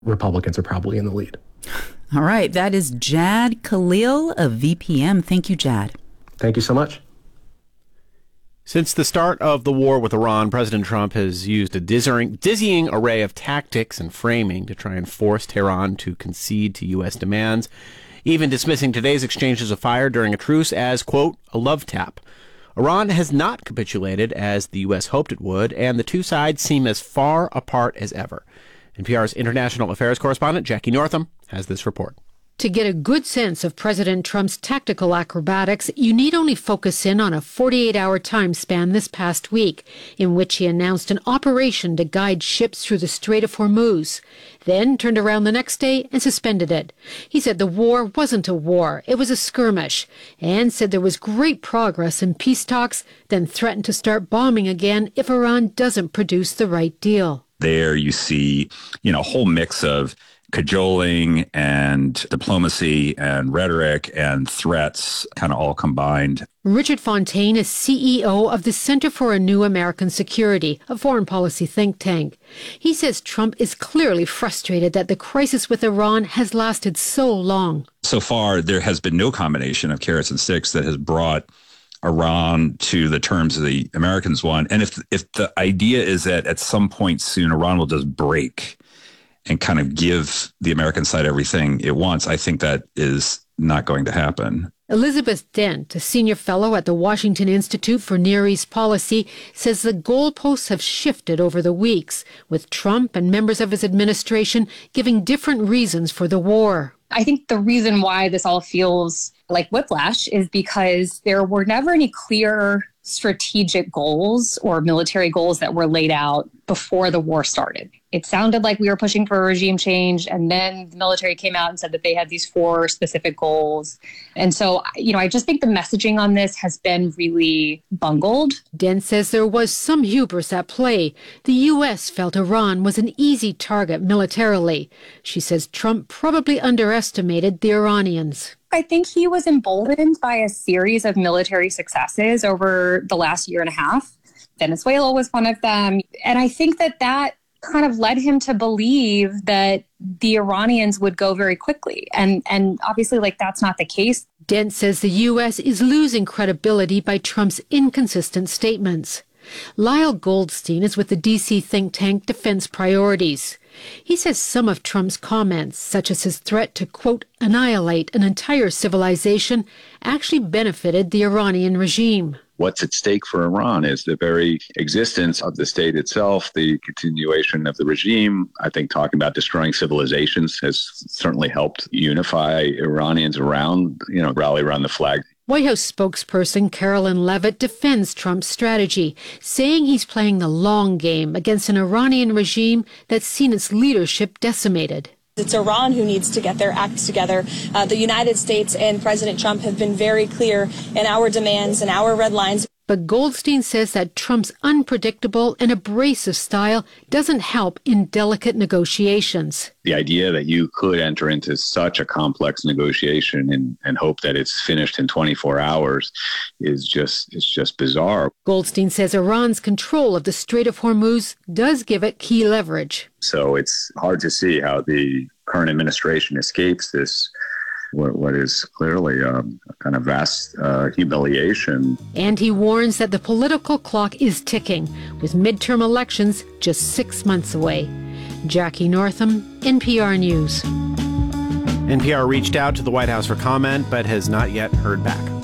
Republicans are probably in the lead. All right. That is Jad Khalil of VPM. Thank you, Jad. Thank you so much. Since the start of the war with Iran, President Trump has used a dizzying array of tactics and framing to try and force Tehran to concede to U.S. demands, even dismissing today's exchanges of fire during a truce as, quote, a love tap. Iran has not capitulated as the U.S. hoped it would, and the two sides seem as far apart as ever. NPR's international affairs correspondent, Jackie Northam, has this report. To get a good sense of President Trump's tactical acrobatics, you need only focus in on a 48-hour time span this past week, in which he announced an operation to guide ships through the Strait of Hormuz, then turned around the next day and suspended it. He said the war wasn't a war, it was a skirmish, and said there was great progress in peace talks, then threatened to start bombing again if Iran doesn't produce the right deal. There you see, a whole mix of cajoling and diplomacy and rhetoric and threats kind of all combined. Richard Fontaine is CEO of the Center for a New American Security, a foreign policy think tank. He says Trump is clearly frustrated that the crisis with Iran has lasted so long. So far, there has been no combination of carrots and sticks that has brought Iran to the terms of the Americans want. And if the idea is that at some point soon Iran will just break and kind of give the American side everything it wants, I think that is not going to happen. Elizabeth Dent, a senior fellow at the Washington Institute for Near East Policy, says the goalposts have shifted over the weeks, with Trump and members of his administration giving different reasons for the war. I think the reason why this all feels like whiplash is because there were never any clear strategic goals or military goals that were laid out before the war started. It sounded like we were pushing for a regime change, and then the military came out and said that they had these 4 specific goals. And so, I just think the messaging on this has been really bungled. Dent says there was some hubris at play. The U.S. felt Iran was an easy target militarily. She says Trump probably underestimated the Iranians. I think he was emboldened by a series of military successes over the last year and a half. Venezuela was one of them. And I think that kind of led him to believe that the Iranians would go very quickly. And obviously, that's not the case. Dent says the U.S. is losing credibility by Trump's inconsistent statements. Lyle Goldstein is with the D.C. think tank Defense Priorities. He says some of Trump's comments, such as his threat to, quote, annihilate an entire civilization, actually benefited the Iranian regime. What's at stake for Iran is the very existence of the state itself, the continuation of the regime. I think talking about destroying civilizations has certainly helped unify Iranians around, rally around the flag. White House spokesperson Carolyn Levitt defends Trump's strategy, saying he's playing the long game against an Iranian regime that's seen its leadership decimated. It's Iran who needs to get their acts together. The United States and President Trump have been very clear in our demands and our red lines. But Goldstein says that Trump's unpredictable and abrasive style doesn't help in delicate negotiations. The idea that you could enter into such a complex negotiation and hope that it's finished in 24 hours is just bizarre. Goldstein says Iran's control of the Strait of Hormuz does give it key leverage. So it's hard to see how the current administration escapes this what is clearly a kind of vast humiliation. And he warns that the political clock is ticking, with midterm elections just 6 months away. Jackie Northam, NPR News. NPR reached out to the White House for comment, but has not yet heard back.